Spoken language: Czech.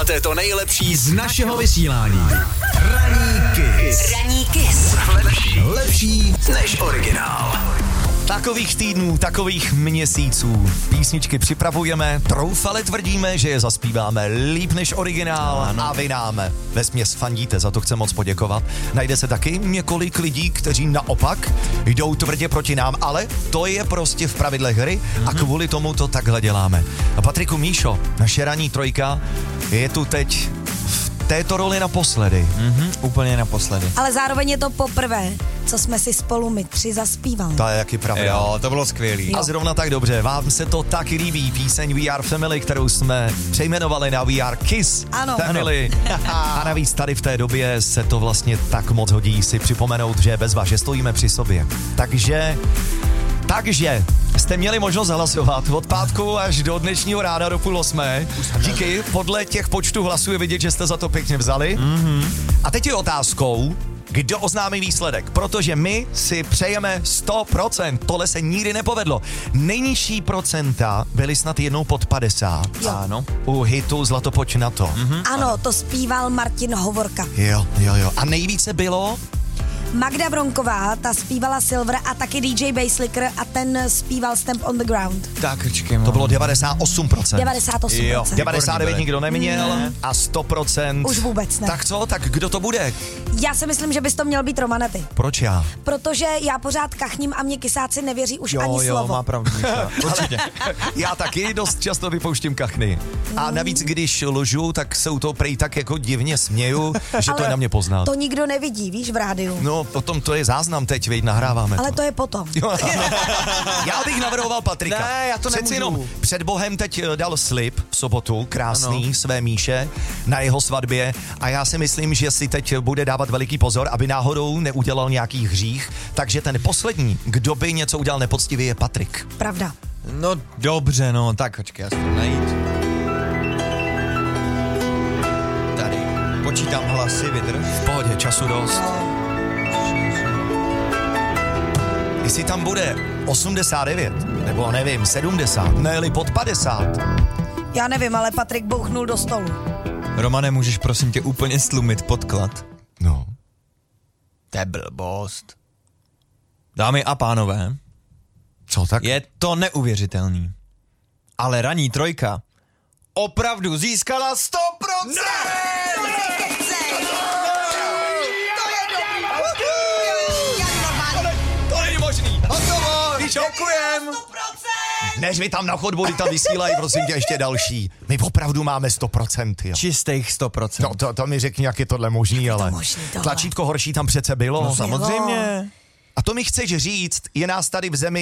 Máte to nejlepší z našeho vysílání. Ranní Kiss. Lepší než originál. Takových týdnů, takových měsíců písničky připravujeme, troufale tvrdíme, že je zaspíváme líp než originál a vy nám vesměs fandíte, za to chcem moc poděkovat. Najde se taky několik lidí, kteří naopak jdou tvrdě proti nám, ale to je prostě v pravidlech hry a kvůli tomu to takhle děláme. A Patriku, Míšo, naše ranní trojka je tu teď v této roli naposledy. Úplně naposledy. Ale zároveň je to poprvé, co jsme si spolu my tři zaspívali. To je jaký pravda. Jo, to bylo skvělý. A zrovna tak dobře, vám se to taky líbí, píseň We Are Family, kterou jsme přejmenovali na We Are Kiss Ano. Family. A navíc tady v té době se to vlastně tak moc hodí si připomenout, že bez vás, že stojíme při sobě. Takže jste měli možnost hlasovat od pátku až do dnešního rána do 7:30. Díky, podle těch počtů hlasů je vidět, že jste za to pěkně vzali. A teď je otázkou, kdo oznámí výsledek, protože my si přejeme 100%, tohle se nikdy nepovedlo. Nejnižší procenta byly snad jednou pod 50. Jo. Ano. U hitu Zlatopoč na to. Ano, to zpíval Martin Hovorka. Jo. A nejvíce bylo? Magda Vronková, ta zpívala Silver a taky DJ Basslicker a ten zpíval Stamp on the Ground. Tak, počkej, To bylo 98%. 98%. Jo. 99 nikdo neměl a 100%. Už vůbec ne. Tak co? Tak kdo to bude? Já si myslím, že bys to měl být Romanety. Proč já? Protože já pořád kachním a mě kysáci nevěří už ani slovo. má pravdu. Určitě. Já taky dost často vypouštím kachny. A navíc, když lžu, tak se u toho prej tak jako divně směju, že to je na mě poznat. To nikdo nevidí, víš, v rádiu. No, potom to je záznam teď, veď, nahráváme Ale to je potom. Já bych navrhoval Patrika. Ne, já to Přeci nemůžu. jenom před Bohem teď dal slib v sobotu, krásný, své Míše, na jeho svatbě a já si myslím, že si teď bude dávat veliký pozor, aby náhodou neudělal nějaký hřích, takže ten poslední, kdo by něco udělal nepoctivě, je Patrik. Pravda. No dobře, no, tak počkej, já si to najít. Tady, počítám hlasy, vydrž. V pohodě, času dost. Jestli tam bude 89, nebo nevím, 70, ne-li pod 50. Já nevím, ale Patrik bouchnul do stolu. Romane, můžeš prosím tě úplně stlumit podklad? No. To je blbost. Dámy a pánové, Co tak? je to neuvěřitelný. Ale ranní trojka opravdu získala 100%! To není možný. Hotovo, děkujem. Než vy tam na chodbu, kdy tam vysílají, prosím tě, ještě další. My opravdu máme 100%, jo. Čistých 100%. No, to mi řekni, jak je tohle možný, ale možný tohle? tlačítko horší tam přece bylo. No samozřejmě. A to mi chceš říct, je nás tady v zemi